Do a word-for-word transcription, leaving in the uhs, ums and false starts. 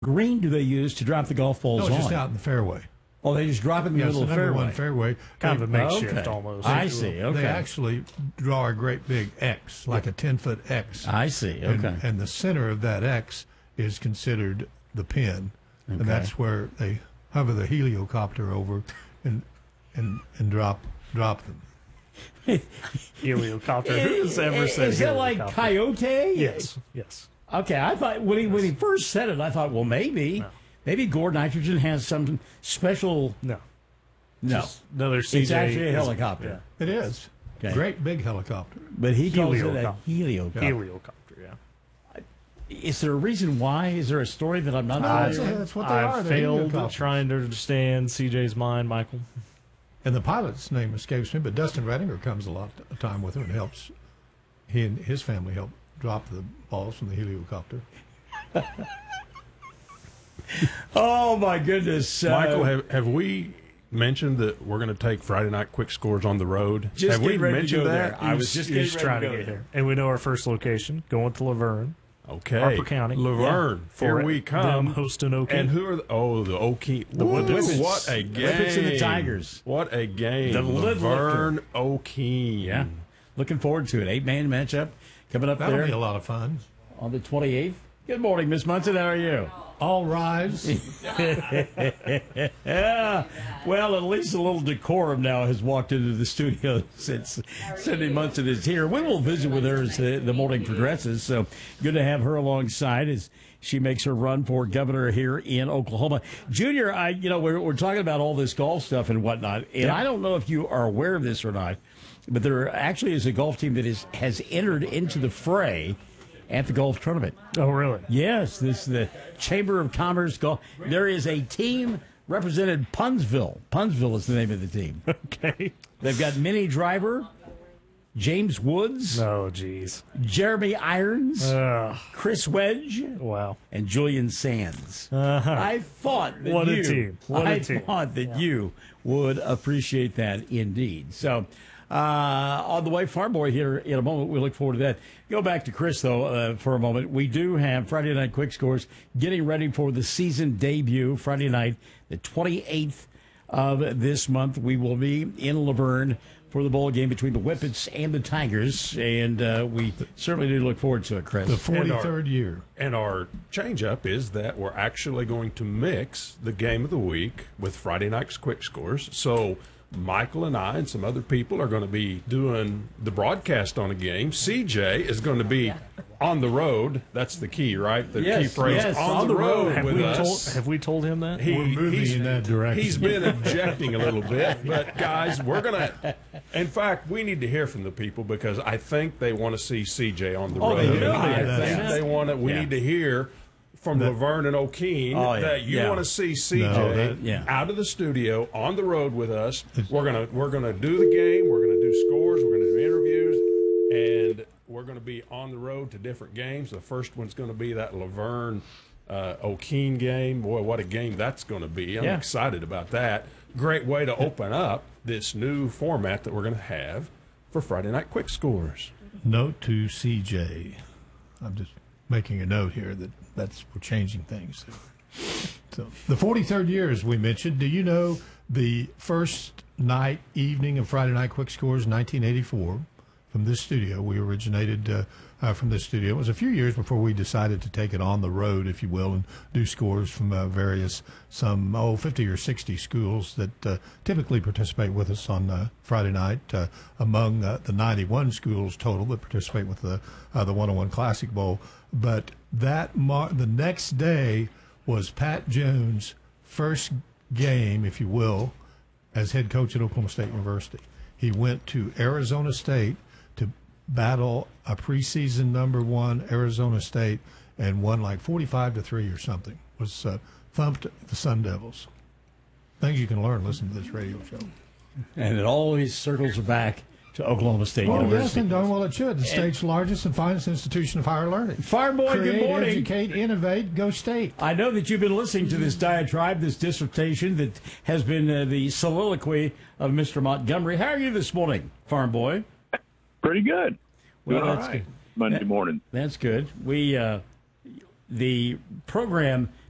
green do they use to drop the golf balls No, on? it's just out in the fairway. Oh, they just drop it in the Yes, middle the of the number fairway. one fairway. Kind They- of a makeshift okay. almost. I see. Okay. They actually draw a great big X, like a ten-foot X. I see. And, Okay. and the center of that X is considered the pin, Okay. and that's where they hover the heliocopter over and and and drop drop them. Heliocopter. Who's ever said Is that like helicopter? coyote? Yes. Yes. Okay, I thought when he when he first said it, I thought, well, maybe No. maybe Gore Nitrogen has some special. No. No, Just another C J. it's actually a is- helicopter. It is Okay. great big helicopter. But he calls it a Heliocopter. heliocopter. Yeah. Heliocopter, yeah. Is there a reason why? Is there a story that I'm not That's, familiar with? that's what they I are. They're failed heliocopters. trying to understand C J's mind, Michael. And the pilot's name escapes me, but Dustin Redinger comes a lot of time with him and helps. He and his family help drop the balls from the heliocopter. Oh my goodness, uh, Michael, have, have we mentioned that we're going to take Friday night quick scores on the road? Just have we getting ready to mentioned go that? there. I was just getting He's ready trying to to go get there. here. And we know our first location, going to Laverne. Okay. Harper County. Laverne. For Here we them come. hosting Okie. And who are the, oh, the Okie. The Whippets. What a game. Whippets and the Tigers. What a game. The lid Laverne Okie. Yeah, looking forward to it. Eight man matchup coming up That'll there be a lot of fun. on the twenty-eighth. Good morning, Miss Munson. How are you? All rise. Yeah. Well, at least a little decorum now has walked into the studio since Cindy Munson is here. We will visit with her as the, the morning progresses. So good to have her alongside as she makes her run for governor here in Oklahoma. Junior, I you know we're we're talking about all this golf stuff and whatnot, and I don't know if you are aware of this or not, but there actually is a golf team that is has entered into the fray at the golf tournament. Oh, really? Yes, this is the Chamber of Commerce golf. There is a team represented Punnsville. Punnsville is the name of the team. Okay. They've got Minnie Driver, James Woods, Oh, jeez. Jeremy Irons, Ugh. Chris Wedge, Wow. and Julian Sands. Uh-huh. I thought that What a you, team. What a I team. thought that you would appreciate that indeed. So, uh, on the way, Farm Boy here in a moment. We look forward to that. Go back to Chris though uh, for a moment. We do have Friday Night Quick Scores getting ready for the season debut Friday night, the twenty-eighth of this month. We will be in Laverne for the bowl game between the Whippets and the Tigers, and uh, we certainly do look forward to it, Chris. The forty-third year. And our change up is that we're actually going to mix the game of the week with Friday night's quick scores. So Michael and I and some other people are going to be doing the broadcast on a game. C J is going to be on the road. That's the key, right? The Yes, key phrase, yes, on, the road, Have with we, us. told, have we told him that? He- We're moving he's- in that direction. He's been objecting a little bit, but guys, we're gonna. In fact, we need to hear from the people because I think they want to see C J on the Oh, road. they do? I Yeah, think that's- they want to. We Yeah. need to hear from Laverne and O'Keene Oh, yeah, that you yeah. want to see C J No, that- yeah. out of the studio on the road with us. We're gonna we're gonna do the game. We're gonna do scores. We're gonna do interviews, and we're gonna be on the road to different games. The first one's gonna be that Laverne uh, O'Keene game. Boy, what a game that's gonna be! I'm Yeah. excited about that. Great way to open up this new format that we're gonna have for Friday Night Quick Scores. Note to C J. I'm just making a note here that that's we're changing things. So the forty-third year, as we mentioned. Do you know the first night evening of Friday Night Quick Scores, nineteen eighty-four, from this studio? We originated uh, uh, from this studio. It was a few years before we decided to take it on the road, if you will, and do scores from uh, various some oh fifty or sixty schools that uh, typically participate with us on uh, Friday night. Uh, among uh, the ninety-one schools total that participate with the uh, the one oh one Classic Bowl. But that mar- the next day was Pat Jones' first game, if you will, as head coach at Oklahoma State University. He went to Arizona State to battle a preseason number one Arizona State and won like forty-five to three or something. Was uh, thumped the Sun Devils. Things you can learn listening to this radio show. And it always circles back to Oklahoma State Well, yes, University. and darn well it should. The state's largest and finest institution of higher learning. Farm Boy, Create, good morning. educate, innovate, go state. I know that you've been listening to this diatribe, this dissertation that has been uh, the soliloquy of Mister Montgomery. How are you this morning, Farm Boy? Pretty good. Well, All that's right. good. Monday That- morning. That's good. We uh, the program